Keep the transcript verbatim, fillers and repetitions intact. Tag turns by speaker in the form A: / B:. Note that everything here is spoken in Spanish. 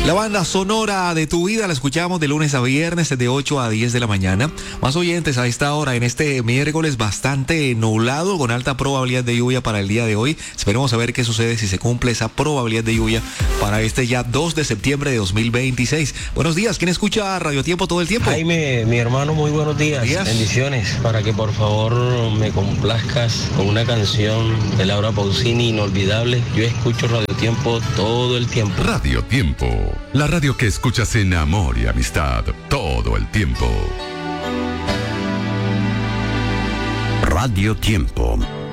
A: La banda sonora de tu vida la escuchamos de lunes a viernes de ocho a diez de la mañana. Más oyentes a esta hora en este miércoles bastante nublado con alta probabilidad de lluvia para el día de hoy. Esperemos a ver qué sucede si se cumple esa probabilidad de lluvia para este ya dos de septiembre de dos mil veintiséis. Buenos días, ¿quién escucha Radio Tiempo todo el tiempo?
B: Jaime, mi hermano, muy buenos días.
A: días.
B: Bendiciones. Para que por favor me complazcas con una canción de Laura Pausini inolvidable. Yo escucho Radio Tiempo todo el tiempo.
C: Radio Tiempo, la radio que escuchas en amor y amistad todo el tiempo.
D: Radio Tiempo.